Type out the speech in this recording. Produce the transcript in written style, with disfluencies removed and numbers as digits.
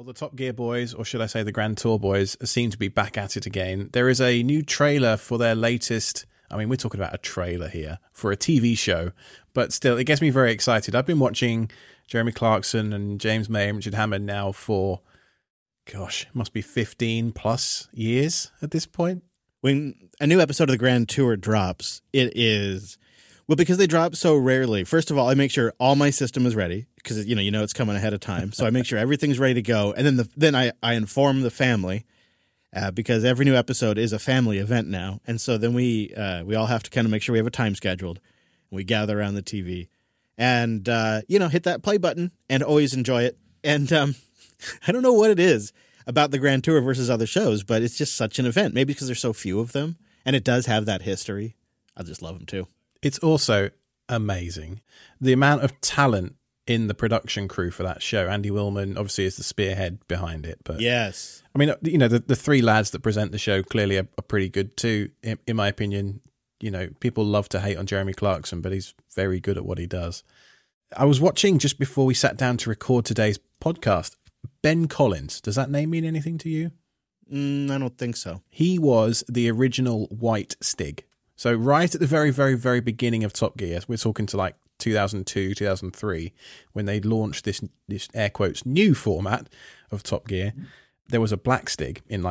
Well, the Top Gear boys, or should I say the Grand Tour boys, seem to be back at it again. There is a new trailer for their latest, I mean, we're talking about a trailer here, for a TV show, but still, it gets me very excited. I've been watching Jeremy Clarkson and James May and Richard Hammond now for, gosh, it must be 15 plus years at this point. When a new episode of the Grand Tour drops, it is... Well, because they drop so rarely, first of all, I make sure all my system is ready because, you know it's coming ahead of time. So I make sure everything's ready to go. And then I inform the family because every new episode is a family event now. And so then we all have to kind of make sure we have a time scheduled. And we gather around the TV and, hit that play button and always enjoy it. And I don't know what it is about the Grand Tour versus other shows, but it's just such an event. Maybe because there's so few of them. And it does have that history. I just love them too. It's also amazing. The amount of talent in the production crew for that show. Andy Willman obviously is the spearhead behind it. But yes. I mean, the three lads that present the show clearly are pretty good too, in my opinion. People love to hate on Jeremy Clarkson, but he's very good at what he does. I was watching just before we sat down to record today's podcast, Ben Collins. Does that name mean anything to you? I don't think so. He was the original White Stig. So right at the very, very, very beginning of Top Gear, we're talking to like 2002, 2003, when they launched this air quotes new format of Top Gear, there was a black Stig in